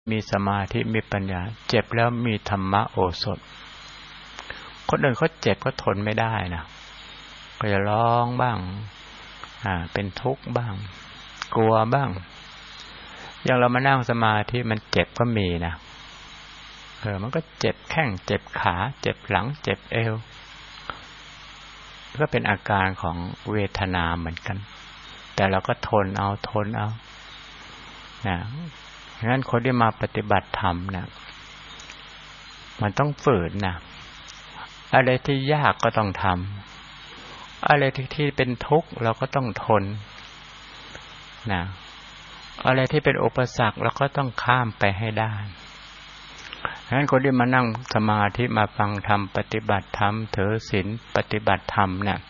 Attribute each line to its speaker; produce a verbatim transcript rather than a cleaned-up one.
Speaker 1: มีสมาธิมีปัญญาเจ็บแล้วมีธรรมะโอสถคนอื่นเขาเจ็บก็ทนไม่ได้นะก็จะร้องบ้างอ่าเป็นทุกข์บ้างกลัวบ้างอย่างเรามานั่งสมาธิมันเจ็บก็มีนะเออมันก็เจ็บแข้งเจ็บขาเจ็บหลังเจ็บเอวก็เป็นอาการของเวทนาเหมือนกันแต่เราก็ทนเอาทนเอานะงั้นคนที่มาปฏิบัติธรรมนะมันต้องฝืนนะอะไรที่ยากก็ต้องทำอะไรที่ที่เป็นทุกข์เราก็ต้องทนนะอะไรที่เป็นอุปสรรคเราก็ต้องข้ามไปให้ได้งั้นคนที่มานั่งสมาธิมาฟังธรรมปฏิบัติธรรมถือศีลปฏิบัติธรรมเนี่ย